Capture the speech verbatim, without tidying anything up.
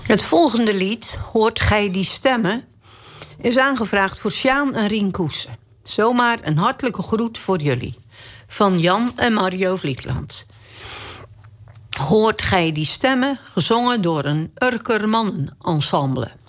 Het volgende lied, Hoort gij die stemmen, is aangevraagd voor Sjaan en Rien Koesen. Zomaar een hartelijke groet voor jullie. Van Jan en Mario Vlietland. Hoort gij die stemmen, gezongen door een Urker Mannen ensemble.